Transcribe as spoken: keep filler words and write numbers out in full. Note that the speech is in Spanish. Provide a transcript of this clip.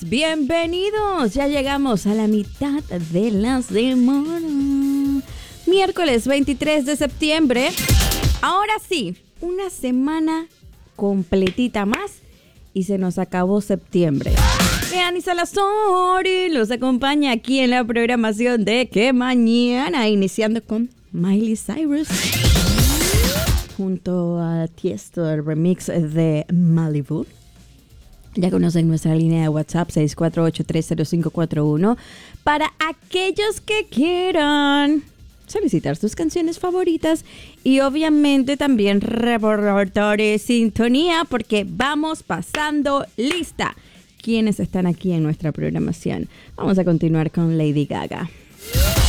todos, bienvenidos. Ya llegamos a la mitad de la semana. Miércoles veintitrés de septiembre. Ahora sí, una semana completita más y se nos acabó septiembre. Leani Salazar los acompaña aquí en la programación de Que Mañana, iniciando con Miley Cyrus junto a Tiesto, el remix de Malibu. Ya conocen nuestra línea de WhatsApp seis cuatro ocho, tres cero cinco cuatro uno para aquellos que quieran solicitar sus canciones favoritas y obviamente también reportar sintonía porque vamos pasando lista. ¿Quiénes están aquí en nuestra programación? Vamos a continuar con Lady Gaga.